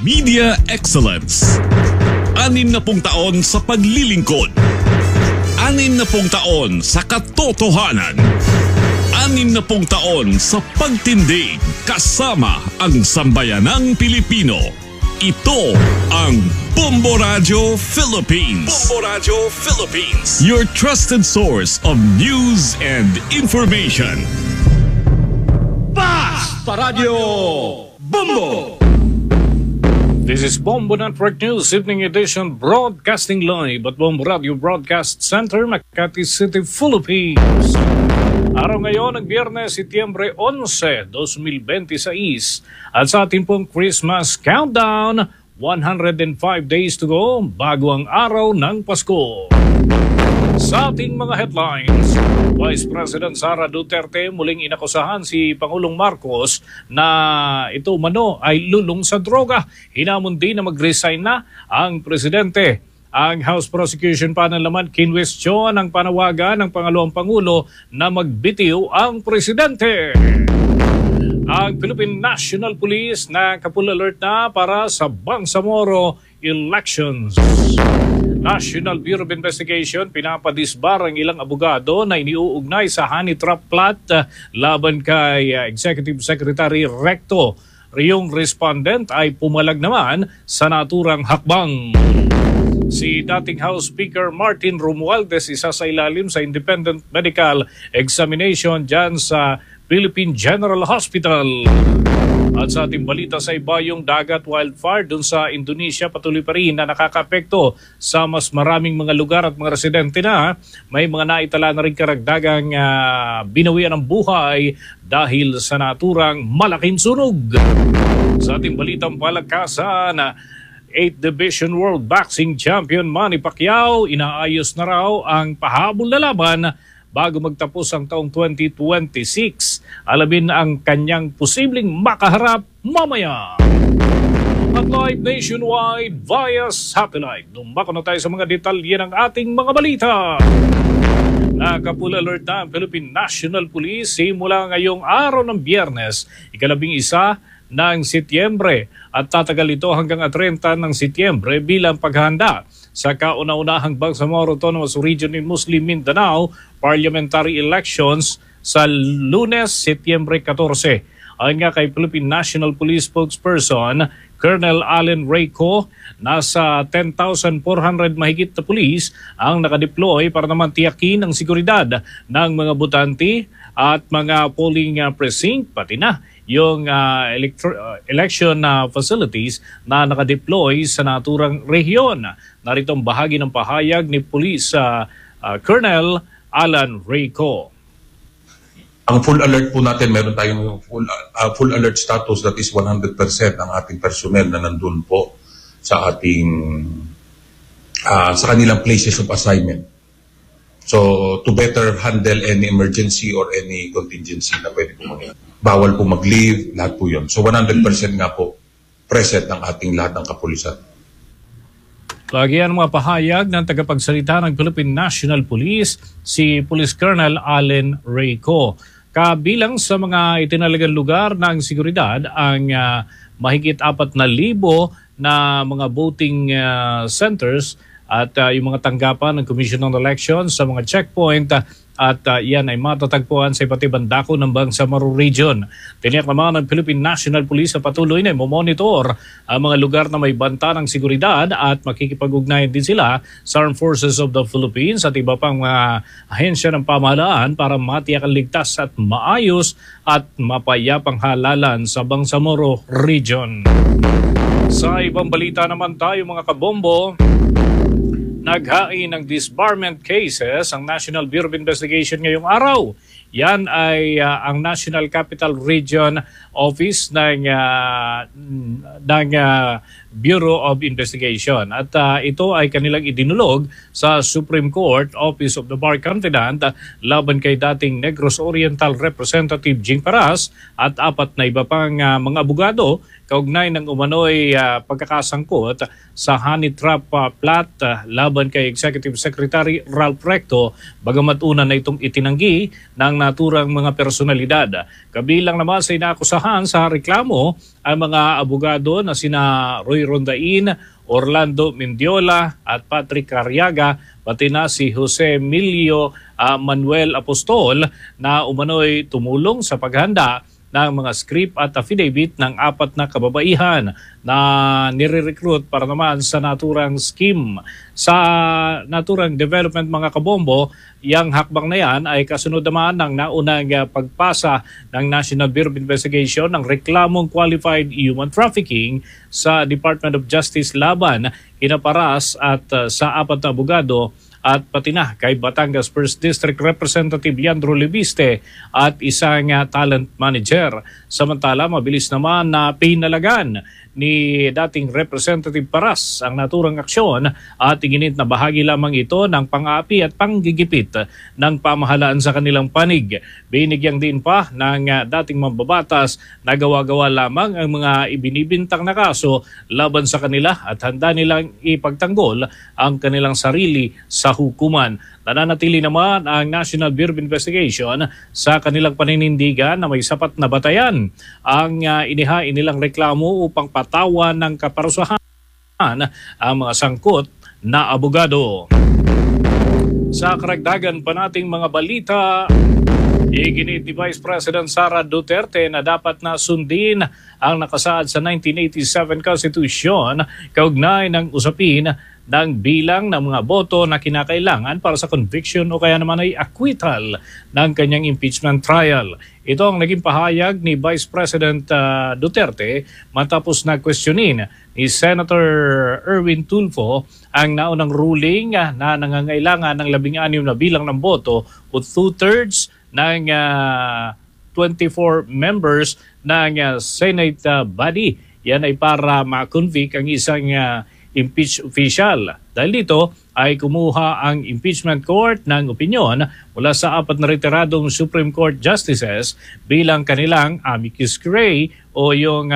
Media Excellence. 60 taon sa paglilingkod. 60 taon sa katotohanan. 60 taon sa pagtindig kasama ang sambayanang Pilipino. Ito ang Bombo Radio Philippines. Bombo Radio Philippines. Your trusted source of news and information. Basta Radio Bombo! This is Bombo Network News Evening Edition broadcasting live at Bombo Radio Broadcast Center, Makati City, Philippines. Araw ngayon ng Biyernes, Setyembre 11, 2026 at sa ating pong Christmas countdown, 105 days to go bago ang araw ng Pasko. Sa ating mga headlines, Vice President Sara Duterte muling inakusahan si Pangulong Marcos na ito umano ay lulong sa droga. Hinamon din na mag-resign na ang presidente. Ang House Prosecution Panel naman kinwestiyon ang panawagan ng pangalawang Pangulo na magbitiw ang presidente. Ang Philippine National Police na full alert na para sa Bangsamoro elections. National Bureau of Investigation pinapadisbar ang ilang abogado na iniuugnay sa honey trap plot laban kay Executive Secretary Recto. Yung respondent ay pumalag naman sa naturang hakbang. Si dating House Speaker Martin Romualdez isa sa ilalim sa independent medical examination dyan sa Philippine General Hospital. At sa ating balita sa iba, yung dagat wildfire dun sa Indonesia patuloy pa rin na nakakapekto sa mas maraming mga lugar at mga residente na. May mga naitala na rin karagdagang binawian ng buhay dahil sa naturang malaking sunog. Sa ating balitang palakasan, 8th Division World Boxing Champion Manny Pacquiao inaayos na raw ang pahabol na laban bago magtapos ang taong 2026. Alamin ang kanyang posibleng makaharap mamaya. At live nationwide via satellite. Dumbako na tayo sa mga detalye ng ating mga balita. Naka-full alert na ang Philippine National Police simula ngayong araw ng Biyernes, 11 ng Setyembre at tatagal ito hanggang 30 ng Setyembre bilang paghahanda sa kauna-unahang Bangsamoro Autonomous Region in Muslim Mindanao parliamentary elections sa Lunes, Setyembre 14. Ayon nga kay Philippine National Police spokesperson Colonel Allen Rayco, nasa 10,400 mahigit na pulis ang nakadeploy para naman tiyakin ang seguridad ng mga botante at mga polling precinct, pati na yung election facilities na nakadeploy sa naturang rehiyon. Narito ang bahagi ng pahayag ni Police Colonel Alan Rayco. Ang full alert po natin, meron tayong full alert status that is 100% ang ating personnel na nandun po sa ating sa kanilang places of assignment. So, to better handle any emergency or any contingency na pwede po mangyari. Bawal po mag-leave, lahat po yun. So, 100% nga po present ang ating lahat ng kapulisan. Lagi ang mga pahayag ng tagapagsalita ng Philippine National Police, si Police Colonel Allen Rayco. Kabilang sa mga itinalagang lugar ng seguridad ang mahigit 4,000 na mga voting centers at yung mga tanggapan ng Commission on Elections sa mga checkpoint at yan ay matatagpuan sa iba't ibang dako ng Bangsamoro Region. Tiniyak naman ng Philippine National Police na patuloy na monitor ang mga lugar na may banta ng seguridad at makikipag-ugnayan din sila sa Armed Forces of the Philippines at iba pang mga ahensya ng pamahalaan para matiyak ang ligtas at maayos at mapayapang halalan sa Bangsamoro Region. Sa ibang balita naman tayo mga kabombo, naghain ng disbarment cases ang National Bureau of Investigation ngayong araw. Yan ay ang National Capital Region Office ng Bureau of Investigation. At ito ay kanilang idinulog sa Supreme Court Office of the Bar Confidant laban kay dating Negros Oriental Representative Jing Paras at 4 na iba pang mga abogado kaugnay ng umano'y pagkakasangkot sa honey trap plot laban kay Executive Secretary Ralph Recto, bagamat una na itong itinanggi ng naturang mga personalidad. Kabilang naman sa inaakusahan sa reklamo ang mga abogado na sina Roy Rondain, Orlando Mendiola at Patrick Arriaga, pati na si Jose Emilio Manuel Apostol na umano'y tumulong sa paghanda ng mga script at affidavit ng 4 na kababaihan na nire-recruit para naman sa naturang scheme. Sa naturang development mga kabombo, yang hakbang na yan ay kasunod naman ng naunang pagpasa ng National Bureau of Investigation ng reklamong qualified human trafficking sa Department of Justice laban kina Paras at sa 4 na abogado at pati na kay Batangas 1st District Representative Leandro Libiste at isang talent manager. Samantala, mabilis naman na pinalagan ni dating Representative Paras ang naturang aksyon at iginit na bahagi lamang ito ng pang-aapi at panggigipit ng pamahalaan sa kanilang panig. Binigyang din pa ng dating mambabatas na gawa-gawa lamang ang mga ibinibintang na kaso laban sa kanila at handa nilang ipagtanggol ang kanilang sarili sa hukuman. Nananatili naman ang National Bureau of Investigation sa kanilang paninindigan na may sapat na batayan ang inihain nilang reklamo upang patawan ng kaparusahan ang mga sangkot na abogado. Sa karagdagan pa nating mga balita, iginit ni Vice President Sara Duterte na dapat na sundin ang nakasaad sa 1987 Constitution kaugnay ng usapin ng bilang ng mga boto na kinakailangan para sa conviction o kaya naman ay acquittal ng kanyang impeachment trial. Ito ang naging pahayag ni Vice President Duterte matapos na questionin ni Senator Erwin Tulfo ang naunang ruling na nangangailangan ng 16 na bilang ng boto o 2/3 ng 24 members ng Senate body. Yan ay para ma-convict ang isang impeach official. Dahil dito ay kumuha ang impeachment court ng opinyon mula sa 4 na retiradong Supreme Court justices bilang kanilang amicus curiae o yung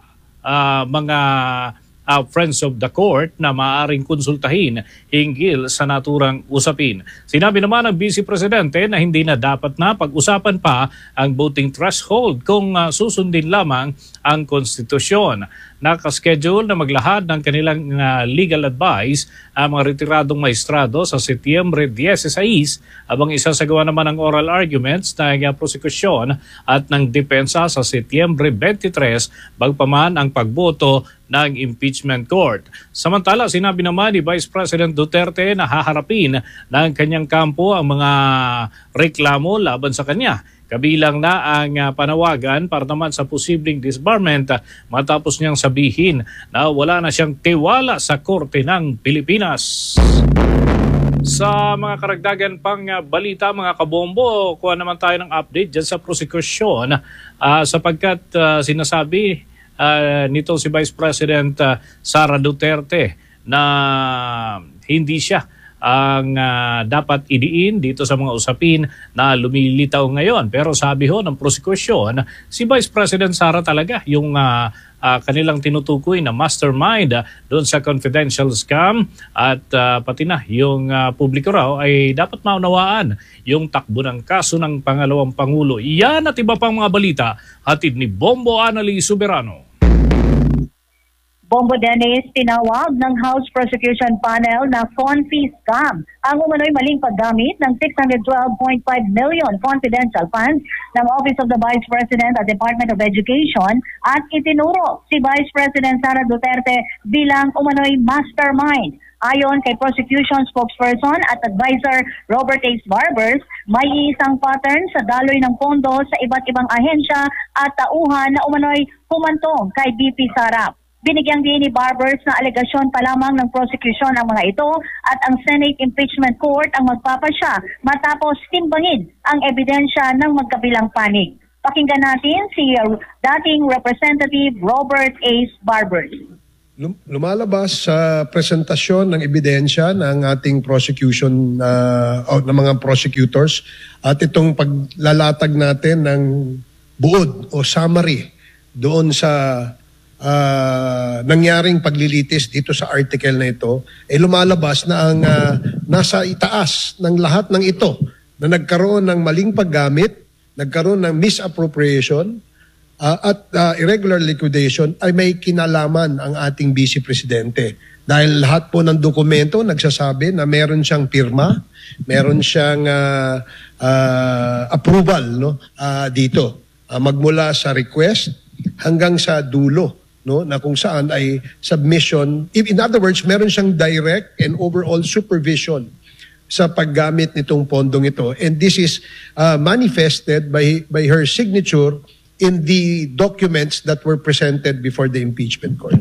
mga friends of the court na maaaring konsultahin hinggil sa naturang usapin. Sinabi naman ng Vice Presidente na hindi na dapat na pag-usapan pa ang voting threshold kung susundin lamang ang konstitusyon. Nakaschedule na maglahad ng kanilang legal advice ang mga retiradong maestrado sa Setyembre 16 habang isasagawa naman ang oral arguments ng prosekusyon at ng depensa sa Setyembre 23 bagpaman ang pagboto ng impeachment court. Samantala, sinabi naman ni Vice President Duterte na haharapin ng kanyang kampo ang mga reklamo laban sa kanya. Kabilang na ang panawagan para naman sa posibleng disbarment matapos niyang sabihin na wala na siyang tiwala sa Korte ng Pilipinas. Sa mga karagdagan pang balita mga kabombo, kuha naman tayo ng update dyan sa prosekusyon sapagkat sinasabi nito si Vice President Sara Duterte na hindi siya ang dapat idiin dito sa mga usapin na lumilitaw ngayon. Pero sabi ho ng prosekusyon, si Vice President Sara talaga yung kanilang tinutukoy na mastermind doon sa confidential scam at pati na yung publiko raw ay dapat maunawaan yung takbo ng kaso ng pangalawang Pangulo. Yan at iba pang mga balita hatid ni Bombo Anali Soberano. Bombo Dennis, tinawag ng House Prosecution Panel na Confi Scam ang umano'y maling paggamit ng 612.5 million confidential funds ng Office of the Vice President at Department of Education at itinuro si Vice President Sara Duterte bilang umano'y mastermind. Ayon kay prosecution spokesperson at advisor Robert Ace Barbers, may isang pattern sa daloy ng pondo sa iba't ibang ahensya at tauhan na umano'y humantong kay BP Sara. Binigyang din ni Barbers na alegasyon pa lamang ng prosecution ang mga ito at ang Senate Impeachment Court ang magpapasya matapos timbangin ang ebidensya ng magkabilang panig. Pakinggan natin si dating Representative Robert Ace Barbers. Lumalabas sa presentasyon ng ebidensya ng ating prosecution ng mga prosecutors at itong paglalatag natin ng buod o summary doon sa nangyaring paglilitis dito sa article na ito, lumalabas na ang nasa itaas ng lahat ng ito na nagkaroon ng maling paggamit, nagkaroon ng misappropriation, at irregular liquidation ay may kinalaman ang ating Vice Presidente. Dahil lahat po ng dokumento nagsasabi na meron siyang pirma, meron siyang approval, no, dito. Magmula sa request hanggang sa dulo, no, na kung saan ay submission. In other words, meron siyang direct and overall supervision sa paggamit nitong pondong ito. And this is manifested by her signature in the documents that were presented before the impeachment court.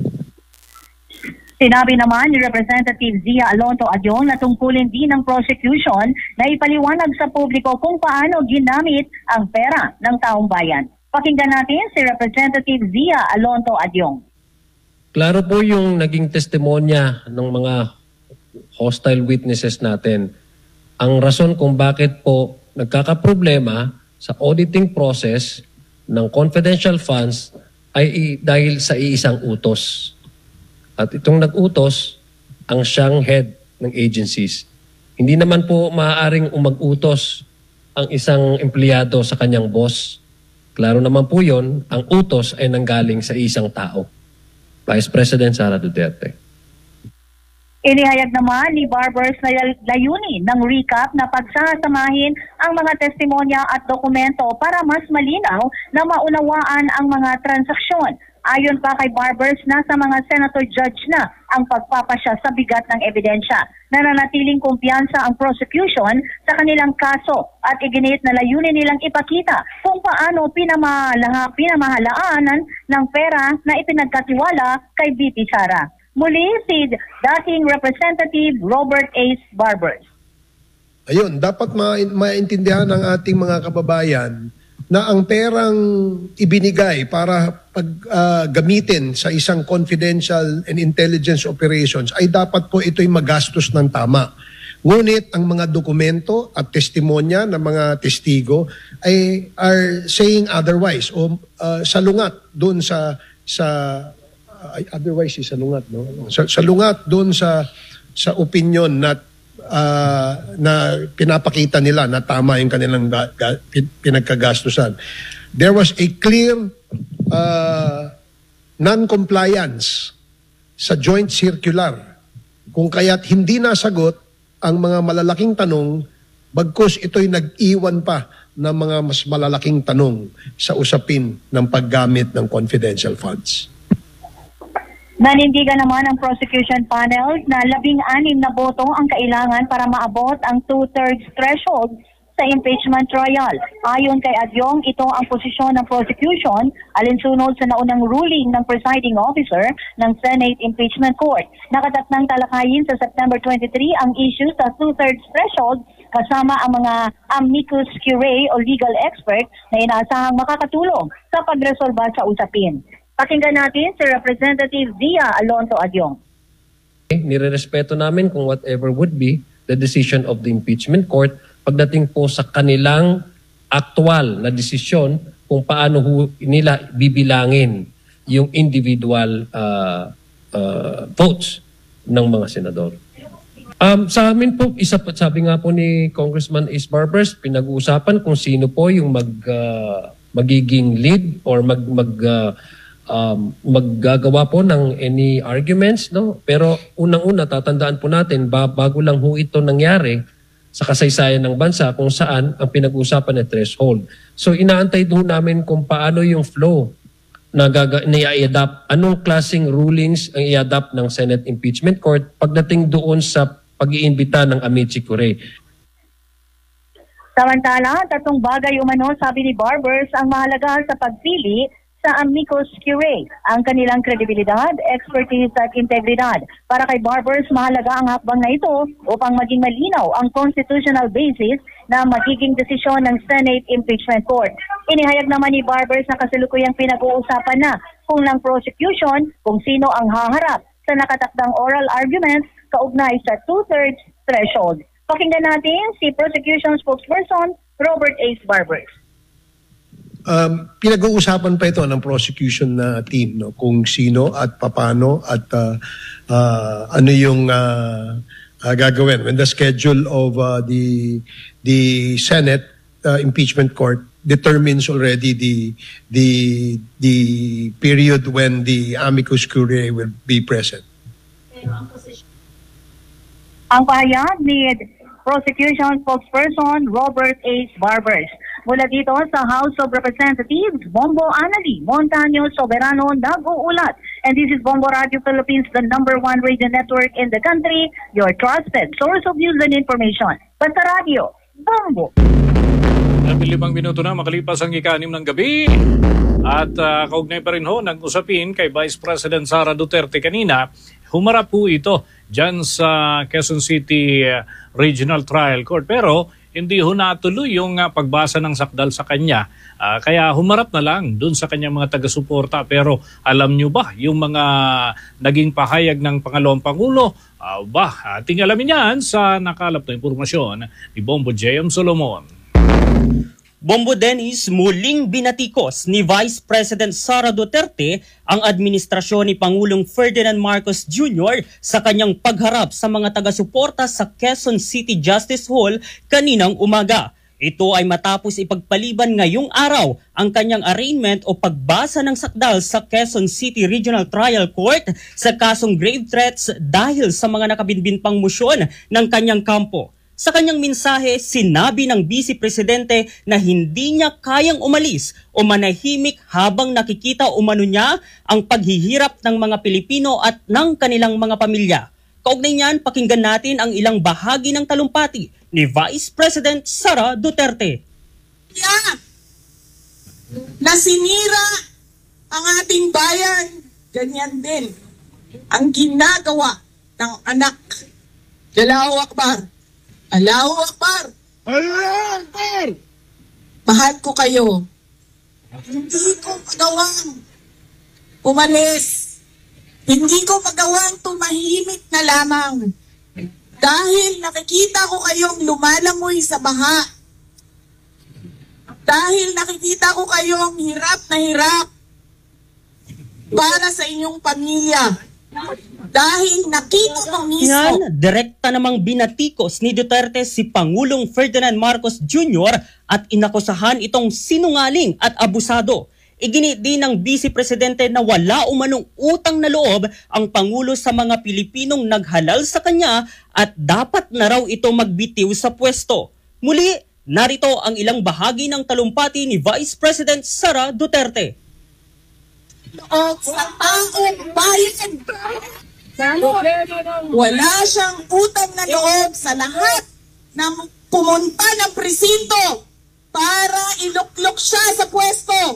Sinabi naman ni Representative Zia Alonto Adyong na tungkulin din ng prosecution na ipaliwanag sa publiko kung paano ginamit ang pera ng taong bayan. Pakinggan natin si Representative Zia Alonto Adyong. Klaro po yung naging testimonya ng mga hostile witnesses natin. Ang rason kung bakit po nagkakaproblema sa auditing process ng confidential funds ay dahil sa iisang utos. At itong nag-utos ang siyang head ng agencies. Hindi naman po maaaring umag-utos ang isang empleyado sa kanyang boss. Klaro naman po yun, ang utos ay nanggaling sa isang tao. Vice President Sara Duterte. Inihayag naman ni Barbers na layunin ng recap na pagsasamahin ang mga testimonya at dokumento para mas malinaw na maunawaan ang mga transaksyon. Ayon pa kay Barbers, nasa mga senator judge na ang pagpapasya sa bigat ng ebidensya. Nananatiling kumpiyansa ang prosecution sa kanilang kaso at iginit na layunin nilang ipakita kung paano pinamahalaanan ng pera na ipinagkatiwala kay VP Sara. Muli si dating Representative Robert Ace Barbers. Ayun, dapat maintindihan ng ating mga kababayan na ang perang ibinigay para gamitin sa isang confidential and intelligence operations ay dapat po ito'y magastos ng tama. Ngunit ang mga dokumento at testimonya ng mga testigo ay are saying otherwise o salungat doon sa otherwise is salungat, no? Salungat doon sa opinion na pinapakita nila na tama yung kanilang pinagkagastusan. There was a clear non-compliance sa joint circular kung kaya't hindi nasagot ang mga malalaking tanong bagkus ito'y nag-iwan pa ng mga mas malalaking tanong sa usapin ng paggamit ng confidential funds. Nanindigan naman ang prosecution panel na 16 na boto ang kailangan para maabot ang 2/3 threshold sa impeachment trial. Ayon kay Adyong, ito ang posisyon ng prosecution alinsunod sa naunang ruling ng presiding officer ng Senate Impeachment Court. Nakatakdang talakayin sa September 23 ang issue sa 2/3 threshold kasama ang mga amicus curiae o legal expert na inaasahang makakatulong sa pagresolba sa usapin. Pakinggan natin si Representative Zia Alonto Adyong. Nirerespeto namin kung whatever would be the decision of the impeachment court pagdating po sa kanilang aktual na desisyon kung paano nila bibilangin yung individual votes ng mga senador. Sa amin po, sabi nga po ni Congressman Ace Barbers, pinag-uusapan kung sino po yung magiging lead or maggagawa po ng any arguments, no? Pero unang-una tatandaan po natin bago lang ho ito nangyari sa kasaysayan ng bansa kung saan ang pinag-uusapan na threshold. So inaantay doon namin kung paano yung flow na i-adapt, anong klaseng rulings ang i-adapt ng Senate Impeachment Court pagdating doon sa pag-iimbita ng amici curiae. Samantala, tatlong bagay umano, sabi ni Barbers, ang mahalaga sa pagpili sa amicus curiae, ang kanilang kredibilidad, expertise at integridad. Para kay Barbers, mahalaga ang hakbang na ito upang maging malinaw ang constitutional basis na magiging desisyon ng Senate Impeachment Court. Inihayag naman ni Barbers na kasalukuyang pinag-uusapan na kung ng prosecution kung sino ang haharap sa nakatakdang oral arguments kaugnay sa 2/3 threshold. Pakinggan natin si prosecution spokesperson Robert Ace Barbers. Pinag-uusapan pa ito ng prosecution na team, no, kung sino at paano at ano yung gagawin when the schedule of the Senate Impeachment Court determines already the period when the amicus curiae will be present. Ang pahayag ni Prosecution Spokesperson Robert H. Barbers. Mula dito sa House of Representatives, Bombo Anali Montaño Soberano nag-uulat. And this is Bombo Radio Philippines, the #1 radio network in the country, your trusted source of news and information. Basta Radio, Bombo. 15 minuto na makalipas ang ika-6 ng gabi. At kaugnay pa rin ho ng usapin kay Vice President Sara Duterte kanina, humarap po ito dyan sa Quezon City Regional Trial Court. Pero hindi ho natuloy yung pagbasa ng sakdal sa kanya. Kaya humarap na lang dun sa kanyang mga taga-suporta. Pero alam nyo ba yung mga naging pahayag ng Pangalawang Pangulo? Ating alamin yan sa nakalap na impormasyon ni Bombo J.M. Solomon. Bombo Dennis, muling binatikos ni Vice President Sara Duterte ang administrasyon ni Pangulong Ferdinand Marcos Jr. sa kanyang pagharap sa mga taga-suporta sa Quezon City Justice Hall kaninang umaga. Ito ay matapos ipagpaliban ngayong araw ang kanyang arraignment o pagbasa ng sakdal sa Quezon City Regional Trial Court sa kasong grave threats dahil sa mga nakabinbin pang moisyon ng kanyang kampo. Sa kanyang mensahe, sinabi ng Vice Presidente na hindi niya kayang umalis o manahimik habang nakikita umano niya ang paghihirap ng mga Pilipino at ng kanilang mga pamilya. Kaugnay niyan, pakinggan natin ang ilang bahagi ng talumpati ni Vice President Sara Duterte. Na sinira ang ating bayan, ganyan din ang ginagawa ng anak. Allahu Akbar. Allahu Akbar! Allahu Akbar! Mahal ko kayo. Hindi ko magawang umalis. Hindi ko magawang tumahimik na lamang. Dahil nakikita ko kayong lumalangoy sa baha. Dahil nakikita ko kayong hirap na hirap para sa inyong pamilya. Dahil nakita ko mismo. Yan, direkta namang binatikos ni Duterte si Pangulong Ferdinand Marcos Jr. at inakusahan itong sinungaling at abusado. Iginit din ng Vice Presidente na wala umanong utang na loob ang Pangulo sa mga Pilipinong naghalal sa kanya at dapat na raw ito magbitiw sa pwesto. Muli, narito ang ilang bahagi ng talumpati ni Vice President Sara Duterte. Sa taong bayan. Wala siyang utang na loob sa lahat na pumunta ng presinto para iluklok siya sa pwesto.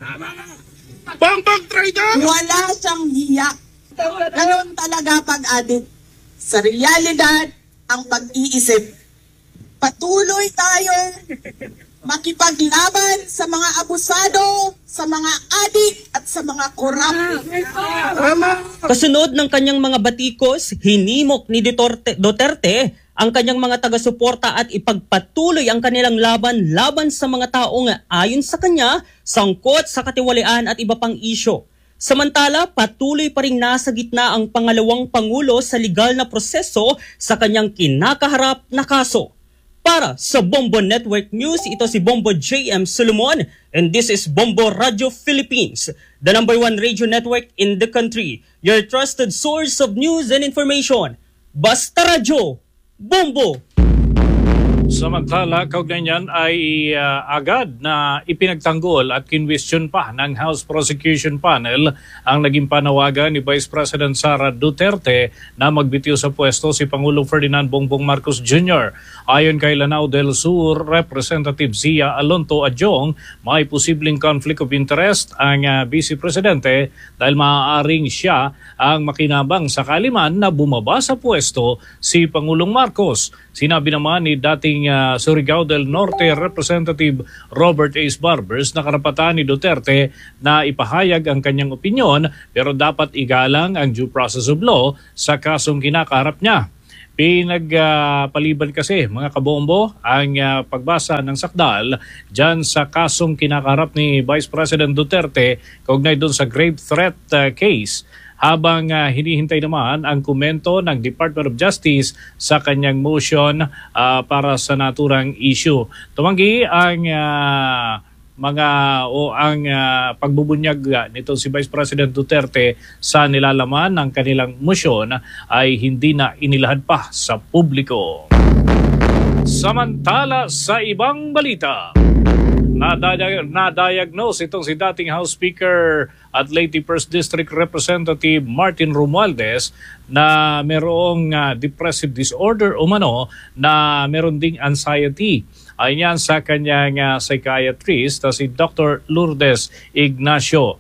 Wala siyang hiya. Ganon talaga pag-adit. Sa realidad, ang pag-iisip. Patuloy tayo makipaglaban sa mga abusado, sa mga adik at sa mga korap. Kasunod ng kanyang mga batikos, hinimok ni Duterte ang kanyang mga taga-suporta at ipagpatuloy ang kanilang laban sa mga taong ayon sa kanya, sangkot sa katiwalian at iba pang isyo. Samantala, patuloy pa rin nasa gitna ang pangalawang Pangulo sa legal na proseso sa kanyang kinakaharap na kaso. Para sa Bombo Network News, ito si Bombo J.M. Solomon and this is Bombo Radio Philippines, the #1 radio network in the country, your trusted source of news and information. Basta Radio, Bombo! Samantala, kaugnay niyan ay agad na ipinagtanggol at kinwestiyon pa ng House Prosecution Panel ang naging panawagan ni Vice President Sara Duterte na magbitiw sa pwesto si Pangulong Ferdinand Bongbong Marcos Jr. Ayon kay Lanao del Sur Representative Zia Alonto Adjong, may posibleng conflict of interest ang Vice Presidente dahil maaaring siya ang makinabang sakali man na bumaba sa pwesto si Pangulong Marcos. Sinabi naman ni dating Surigao del Norte Representative Robert H. Barbers na karapatan ni Duterte na ipahayag ang kanyang opinyon pero dapat igalang ang due process of law sa kasong kinakaharap niya. Pinagpaliban kasi mga kabombo ang pagbasa ng sakdal dyan sa kasong kinakaharap ni Vice President Duterte kaugnay doon sa grave threat case. Habang hinihintay naman ang komento ng Department of Justice sa kanyang motion para sa naturang issue. Tumanggi ang ang pagbubunyag nito si Vice President Duterte sa nilalaman ng kanilang motion ay hindi na inilahad pa sa publiko. Samantala sa ibang balita, na-diagnose itong si dating House Speaker at Leyte 1st District Representative Martin Romualdez na merong depressive disorder umano na meron ding anxiety. Ayon yan sa kanyang psychiatrist si Dr. Lourdes Ignacio.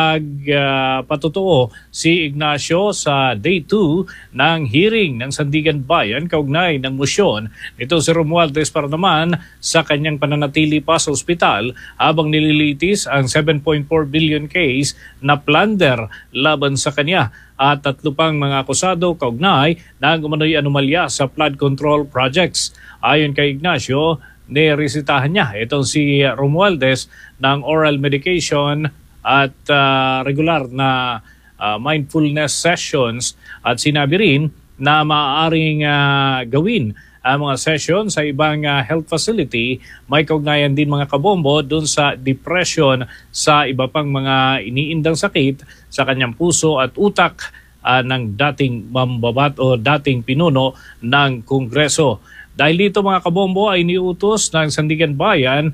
Nagpatotoo si Ignacio sa Day 2 ng hearing ng Sandigan Bayan kaugnay ng motion nito si Romualdez para naman sa kanyang pananatili pa sa ospital habang nililitis ang 7.4 billion case na plunder laban sa kanya at 3 pang mga akusado kaugnay ng umano'y anomalya sa flood control projects. Ayon kay Ignacio, niresitahan niya itong si Romualdez ng oral medication at regular na mindfulness sessions at sinabi rin na maaaring gawin ang mga session sa ibang health facility. May kaugnayan din mga kabombo dun sa depression sa iba pang mga iniindang sakit sa kanyang puso at utak ng dating mambabat o dating pinuno ng Kongreso. Dahil dito mga kabombo ay niutos ng Sandigan Bayan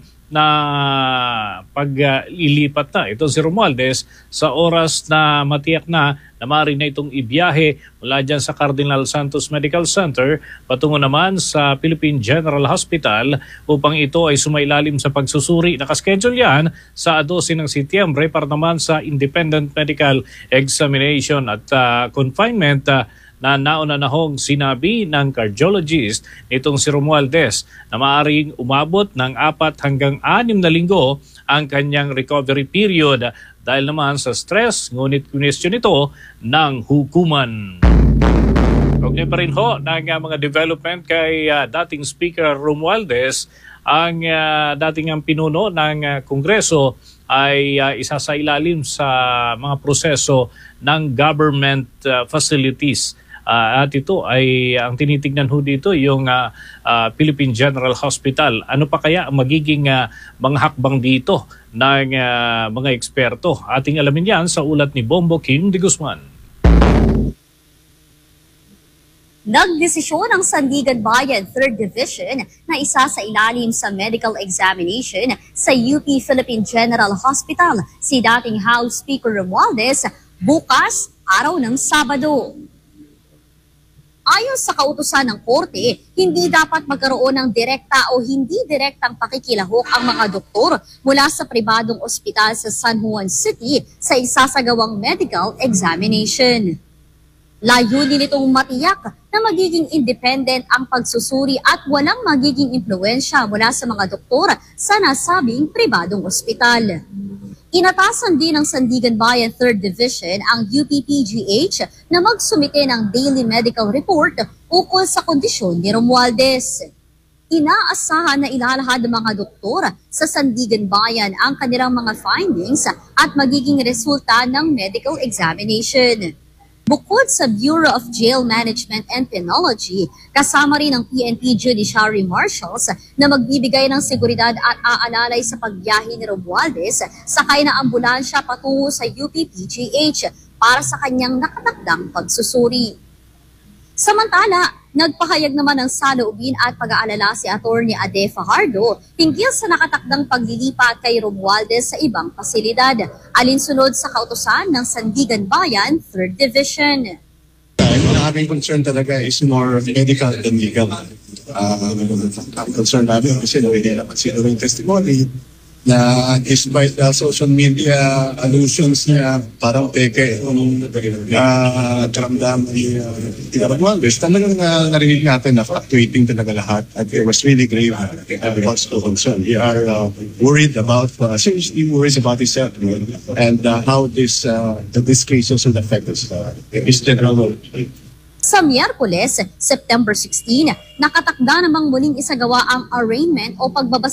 na pag-ilipat na ito si Romualdez sa oras na matiyak na maaari na itong ibiyahe mula dyan sa Cardinal Santos Medical Center patungo naman sa Philippine General Hospital upang ito ay sumailalim sa pagsusuri. Nakaschedule yan sa 12 ng Setyembre para naman sa independent medical examination at confinement na nauna na hong sinabi ng cardiologist nitong si Romualdez na maaaring umabot ng 4 hanggang 6 na linggo ang kanyang recovery period dahil naman sa stress, ngunit question ito ng hukuman. Kaugnay pa rin ho ng mga development kay dating Speaker Romualdez, ang dating ang pinuno ng Kongreso ay isasailalim sa mga proseso ng government facilities. At ito ay ang tinitignan ho dito yung Philippine General Hospital. Ano pa kaya ang magiging mga hakbang dito ng mga eksperto? Ating alamin yan sa ulat ni Bombo Kim de Guzman. Nagdesisyon ang Sandigan Bayan 3rd Division na isa sa ilalim sa medical examination sa UP Philippine General Hospital si dating House Speaker Romualdez bukas, araw ng Sabado. Ayon sa kautusan ng korte, hindi dapat magkaroon ng direkta o hindi direktang pakikilahok ang mga doktor mula sa pribadong ospital sa San Juan City sa isasagawang medical examination. Layunin nitong matiyak na magiging independent ang pagsusuri at walang magiging impluensya mula sa mga doktor sa nasabing pribadong ospital. Inatasan din ng Sandigan Bayan 3rd Division ang UPPGH na magsumite ng daily medical report ukol sa kondisyon ni Romualdez. Inaasahan na ilalahad ng mga doktor sa Sandigan Bayan ang kanilang mga findings at magiging resulta ng medical examination. Bukod sa Bureau of Jail Management and Penology, kasama rin ang PNP Judiciary Marshals na magbibigay ng seguridad at aalalay sa pagbiyahe ni Romualdez sakay na ambulansya patungo sa UPPGH para sa kanyang nakatakdang pagsusuri. Samantala, nagpahayag naman ng saloobin at pag-aalala si Atty. Ade Fajardo hinggil sa nakatakdang paglilipat kay Romualdez sa ibang pasilidad, alinsunod sa kautusan ng Sandigan Bayan 3rd Division. Ang aming concern talaga is more medical than legal. Ang concern namin kasi naman sino yung testimony na despite the social media allusions niya parang peke karamdam ni Romualdez, talagang narinig natin na fluctuating talaga lahat at it was really grave cause of concern. We are worried about, seriously worried about his health and how this case will affect his general. Sa Miyerkules, September 16, nakatakda namang muling isagawa ang arraignment o pagbabasa